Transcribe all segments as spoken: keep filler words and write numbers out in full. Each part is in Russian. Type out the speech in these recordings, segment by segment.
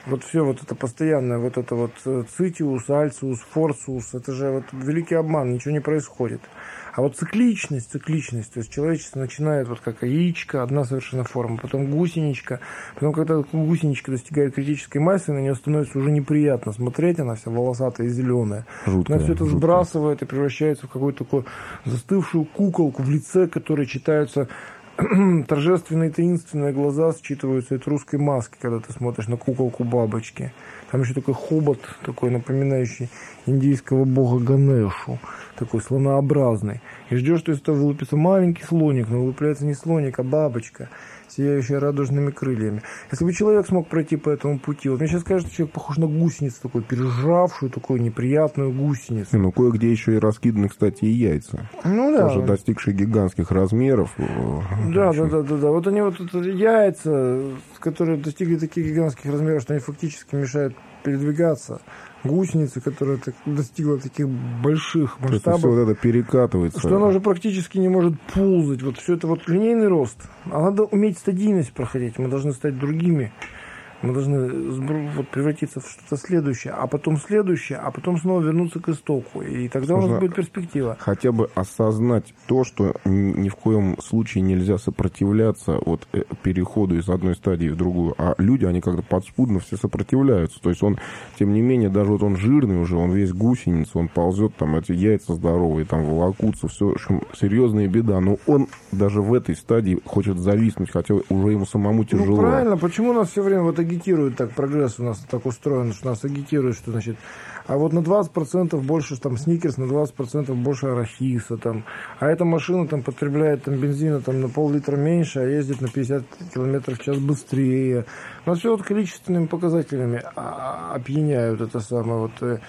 Вот все вот это постоянное, вот это вот цитиус, альциус, форциус, это же вот великий обман, ничего не происходит. А вот цикличность, цикличность, то есть человечество начинает вот как яичко, одна совершенно форма, потом гусеничка, потом когда гусеничка достигает критической массы, на нее становится уже неприятно смотреть, она вся волосатая и зеленая. Жуткая, она все это жуткая. сбрасывает и превращается в какую-то такую застывшую куколку в лице, которой читаются торжественные таинственные глаза, считываются от русской маски, когда ты смотришь на куколку бабочки. Там еще такой хобот, такой напоминающий индийского бога Ганешу, такой слонообразный. И ждешь, что из этого вылупится маленький слоник, но вылупляется не слоник, а бабочка, сияющая радужными крыльями. Если бы человек смог пройти по этому пути, вот мне сейчас кажется, что человек похож на гусеницу, такой пережравшую, такую неприятную гусеницу. Ну, кое-где еще и раскиданы, кстати, и яйца. Ну да. Тоже достигшие гигантских размеров. Да, да, да, да, да. Вот они вот это яйца, которые достигли таких гигантских размеров, что они фактически мешают передвигаться. Гусеница, которая так, достигла таких больших масштабов. То есть все вот это перекатывается. Что она уже практически не может ползать. Вот все это вот линейный рост. А надо уметь стадийность проходить. Мы должны стать другими. Мы должны вот превратиться в что-то следующее, а потом следующее, а потом снова вернуться к истоку. И тогда Нужно у нас будет перспектива. Хотя бы осознать то, что ни в коем случае нельзя сопротивляться вот переходу из одной стадии в другую. А люди, они как-то подспудно все сопротивляются. То есть он, тем не менее, даже вот он жирный уже, он весь гусеница, он ползет, там эти яйца здоровые, там волокутся, все, в общем, серьезная беда. Но он даже в этой стадии хочет зависнуть, хотя уже ему самому тяжело. Ну, правильно. Почему у нас все время вот агитируют так, прогресс у нас так устроен, что нас агитируют, что, значит, а вот на двадцать процентов больше там сникерс, на двадцать процентов больше арахиса, там, а эта машина там потребляет там бензина там на пол-литра меньше, а ездит на пятьдесят километров в час быстрее. Нас все вот количественными показателями опьяняют это самое вот.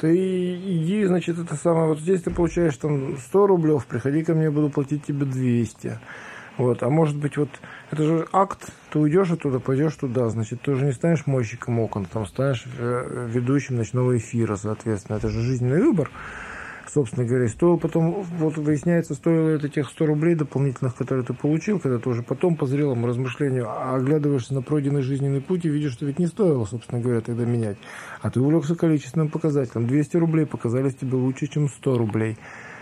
Ты иди, значит, это самое, вот здесь ты получаешь там сто рублев, приходи ко мне, буду платить тебе двести. Вот, а может быть, вот, это же акт, ты уйдешь оттуда, пойдешь туда, значит, ты уже не станешь мойщиком окон, там станешь ведущим ночного эфира, соответственно, это же жизненный выбор, собственно говоря. Стоило потом, вот выясняется, стоило это тех сто рублей дополнительных, которые ты получил, когда ты уже потом по зрелому размышлению оглядываешься на пройденный жизненный путь и видишь, что ведь не стоило, собственно говоря, тогда менять. А ты увлекся количественным показателем. двести рублей показались тебе лучше, чем сто рублей.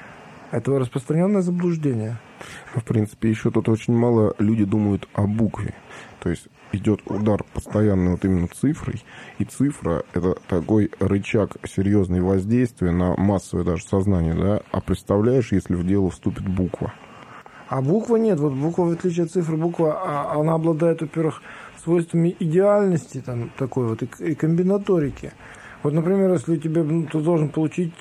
Это распространенное заблуждение. В принципе, еще тут очень мало люди думают о букве. То есть идет удар постоянно вот именно цифрой, и цифра – это такой рычаг серьезного воздействия на массовое даже сознание, да? А представляешь, если в дело вступит буква? А буква нет. Вот буква, в отличие от цифры, буква, она обладает, во-первых, свойствами идеальности, там, такой вот, и комбинаторики. Вот, например, если тебе, ну, ты должен получить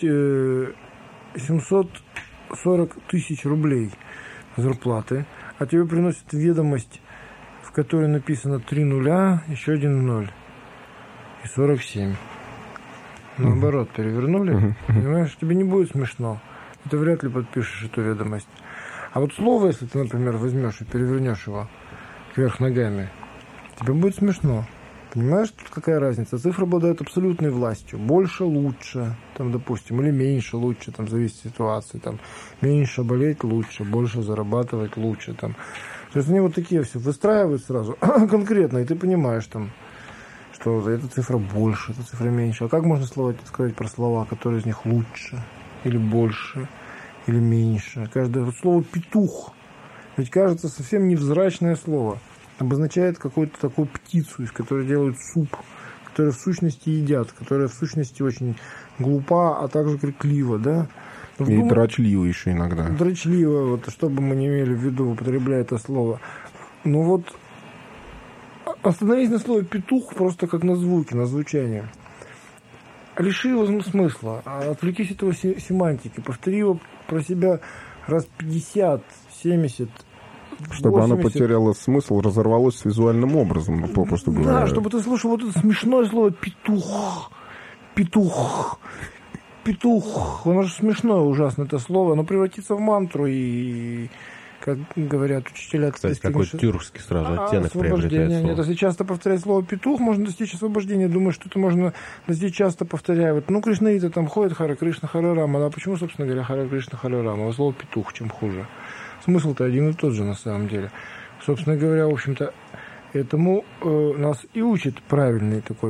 семьсот сорок тысяч рублей зарплаты, а тебе приносят ведомость, в которой написано три нуля, еще один ноль и сорок семь. Наоборот, перевернули, понимаешь, тебе не будет смешно. Ты вряд ли подпишешь эту ведомость. А вот слово, если ты, например, возьмешь и перевернешь его кверх ногами, тебе будет смешно. Понимаешь, тут какая разница? Цифры обладают абсолютной властью. Больше лучше, там, допустим, или меньше лучше, там, зависит от ситуации. Там, меньше болеть лучше, больше зарабатывать лучше. Там. То есть они вот такие все выстраивают сразу конкретно, и ты понимаешь, там, что эта цифра больше, эта цифра меньше. А как можно слово сказать про слова, которые из них лучше, или больше, или меньше? Каждое вот слово «петух», ведь кажется совсем невзрачное слово. Обозначает какую-то такую птицу, из которой делают суп, которую в сущности едят, которая в сущности очень глупа, а также криклива, да? И Вдум... дрочлива еще иногда. Дрочлива, вот, что бы мы не имели в виду, употребляя это слово. Ну вот, остановись на слове «петух» просто как на звуке, на звучание. Лиши его смысла, отвлекись от его семантики, повтори его про себя раз пятьдесят, семьдесят, чтобы восемьдесят. оно потеряло смысл, разорвалось с визуальным образом, попросту говоря. Да, чтобы ты слушал вот это смешное слово «петух», «петух», «петух». Оно же смешное ужасно, это слово. Оно превратится в мантру и, как говорят учителя... Кстати, какой тюркский сразу а, оттенок приобретает слово. Нет, если часто повторять слово «петух», можно достичь освобождения. Думаю, что это можно достичь часто повторяя. Вот, ну, кришнаиты там ходят, Харе Кришна, Харе Рама. А почему, собственно говоря, Харе Кришна, Харе Рама? А слово «петух» чем хуже? Смысл-то один и тот же на самом деле. Собственно говоря, в общем-то, этому э, нас и учит правильный такой